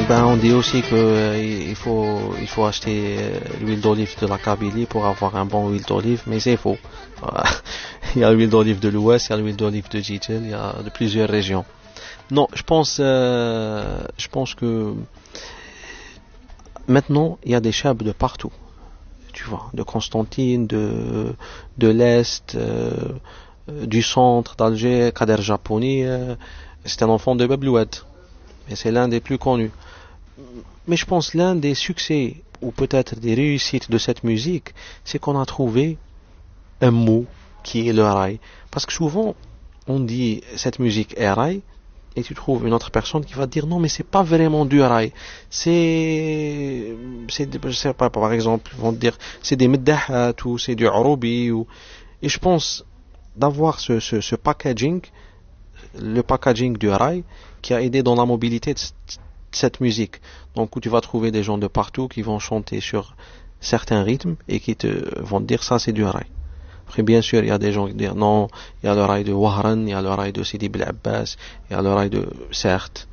Ben, on dit aussi que il faut acheter l'huile d'olive de la Kabylie pour avoir un bon huile d'olive, mais c'est faux. Il y a l'huile d'olive de l'Ouest, il y a l'huile d'olive de Jijel, il y a de plusieurs régions. Non, je pense que maintenant il y a des chebs de partout. Tu vois, de Constantine, de l'Est, du centre d'Alger, Kader Japoni, c'est un enfant de Babloued, et c'est l'un des plus connus. Mais je pense l'un des succès, ou peut-être des réussites de cette musique, c'est qu'on a trouvé un mot qui est le rail. Parce que souvent, on dit cette musique est rail, et tu trouves une autre personne qui va te dire non, mais c'est pas vraiment du rail. Je sais pas, par exemple, ils vont te dire c'est des meddahat ou c'est du aroubi ou, et je pense d'avoir ce packaging, le packaging du rail, qui a aidé dans la mobilité de cette musique. Donc, où tu vas trouver des gens de partout qui vont chanter sur certains rythmes et qui vont te dire ça c'est du rail. Après, bien sûr, il y a des gens qui disent non, il y a le rail de Wahran, il y a le rail de Sidi Bel Abbas, il y a le rail de, certes.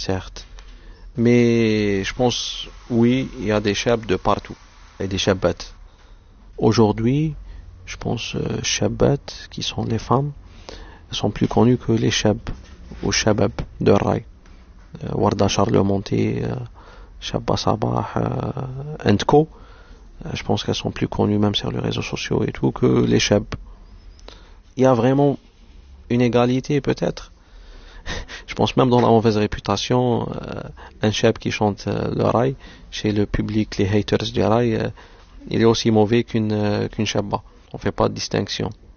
Mais, je pense, oui, il y a des chebs de partout. Et des shabbats. Aujourd'hui, je pense, shabbats, qui sont les femmes, sont plus connues que les chebs, ou shabab de rail. Warda Charlemonté, Shabba Sabah, Co. Je pense qu'elles sont plus connues même sur les réseaux sociaux et tout que les chebs. Il y a vraiment une égalité peut-être. Je pense même dans la mauvaise réputation, un cheb qui chante le rail, chez le public, les haters du rail, il est aussi mauvais qu'une shabba. On fait pas de distinction.